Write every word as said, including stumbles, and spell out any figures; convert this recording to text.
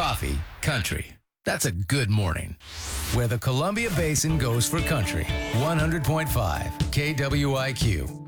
coffee, country. That's a good morning. Where the Columbia Basin goes for country. one hundred point five K W I Q.